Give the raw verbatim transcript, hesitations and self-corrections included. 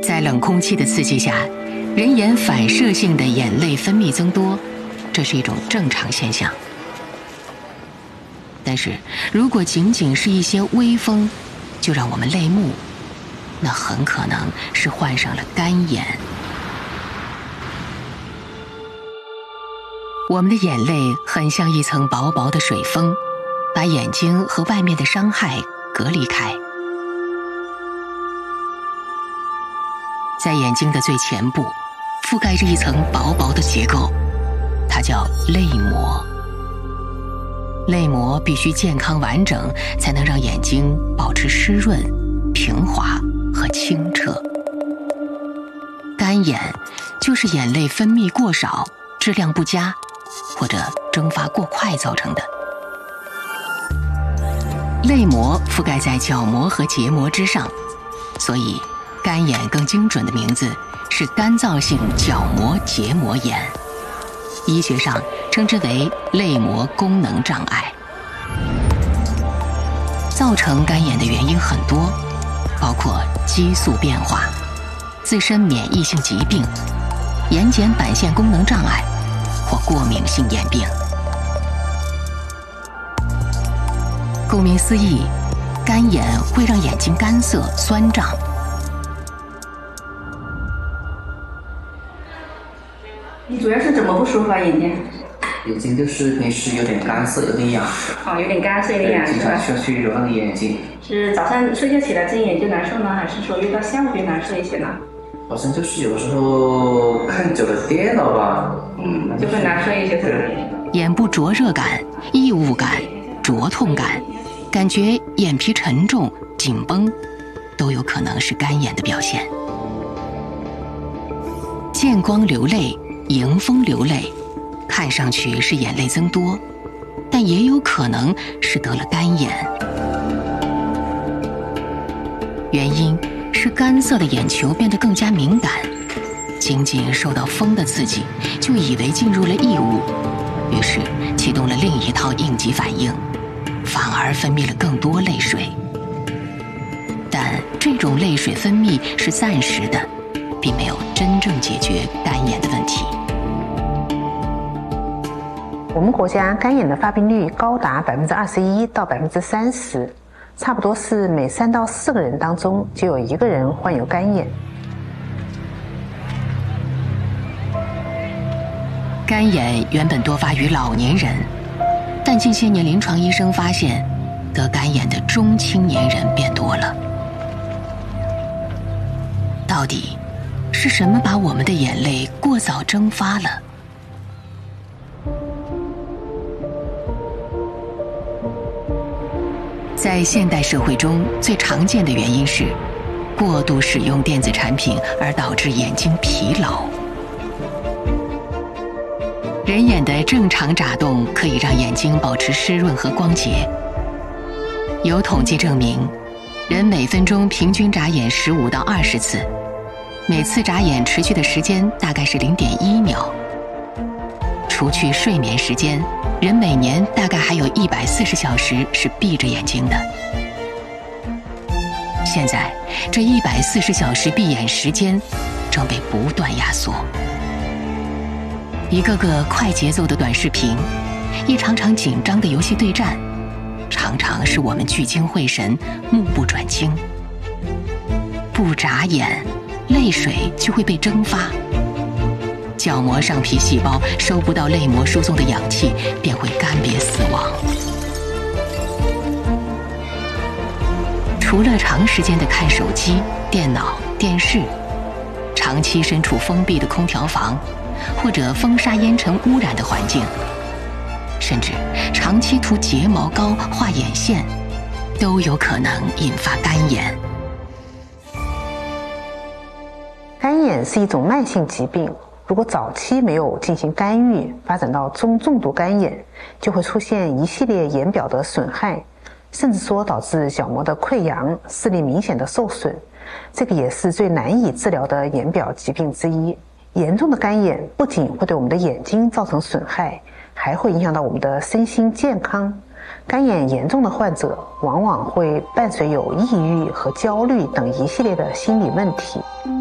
在冷空气的刺激下，人眼反射性的眼泪分泌增多，这是一种正常现象。但是如果仅仅是一些微风就让我们泪目，那很可能是患上了干眼。我们的眼泪很像一层薄薄的水封，把眼睛和外面的伤害隔离开。在眼睛的最前部覆盖着一层薄薄的结构，它叫泪膜。泪膜必须健康完整，才能让眼睛保持湿润、平滑和清澈。干眼就是眼泪分泌过少、质量不佳或者蒸发过快造成的。泪膜覆盖在角膜和结膜之上，所以干眼更精准的名字是干燥性角膜结膜炎，医学上称之为泪膜功能障碍。造成干眼的原因很多，包括激素变化、自身免疫性疾病、眼睑板腺功能障碍或过敏性眼病。顾名思义，干眼会让眼睛干涩、酸胀。 你主要是怎么不舒服啊？眼睛？ 眼睛就是平时有点干涩，有点痒。 哦，有点干涩，有点痒是吧？ 经常需要去揉那个眼睛。 是早上睡觉起来睁眼就难受呢，还是说越到下午就难受一些呢？ 好像就是有时候看久了电脑吧， 嗯，就会难受一些，是吧？ 眼部灼热感、异物感、灼痛感，感觉眼皮沉重、紧绷，都有可能是干眼的表现。见光流泪、迎风流泪，看上去是眼泪增多，但也有可能是得了干眼。原因是干涩的眼球变得更加敏感，仅仅受到风的刺激，就以为进入了异物，于是启动了另一套应急反应，反而分泌了更多泪水。但这种泪水分泌是暂时的，并没有真正解决干眼的问题。 我们国家干眼的发病率高达百分之二十一到百分之三十，差不多是每三到四个人当中就有一个人患有干眼。 干眼原本多发于老年人，但近些年临床医生发现，得干眼的中青年人变多了。到底是什么把我们的眼泪过早蒸发了？在现代社会中，最常见的原因是过度使用电子产品而导致眼睛疲劳。人眼的正常眨动可以让眼睛保持湿润和光洁。有统计证明，人每分钟平均眨眼十五到二十次，每次眨眼持续的时间大概是零点一秒。除去睡眠时间，人每年大概还有一百四十小时是闭着眼睛的。现在，这一百四十小时闭眼时间正被不断压缩。一个个快节奏的短视频，一场场紧张的游戏对战，常常使我们聚精会神、目不转睛。不眨眼，泪水就会被蒸发。角膜上皮细胞收不到泪膜输送的氧气，便会干瘪死亡。除了长时间的看手机、电脑、电视，长期身处封闭的空调房，或者风沙烟尘污染的环境，甚至长期涂睫毛膏、画眼线，都有可能引发干眼。 干眼是一种慢性疾病，如果早期没有进行干预，发展到中重度干眼，就会出现一系列眼表的损害，甚至说导致角膜的溃疡、视力明显的受损。这个也是最难以治疗的眼表疾病之一。严重的干眼不仅会对我们的眼睛造成损害，还会影响到我们的身心健康。干眼严重的患者往往会伴随有抑郁和焦虑等一系列的心理问题。